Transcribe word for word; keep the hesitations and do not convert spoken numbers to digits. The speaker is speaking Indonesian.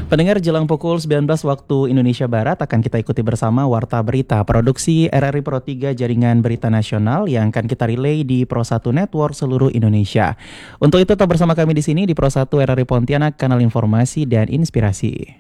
Pendengar, jelang pukul sembilan belas waktu Indonesia Barat akan kita ikuti bersama Warta Berita produksi R R I Pro tiga Jaringan Berita Nasional yang akan kita relay di Pro satu Network seluruh Indonesia. Untuk itu tetap bersama kami di sini di Pro satu R R I Pontianak, kanal informasi dan inspirasi.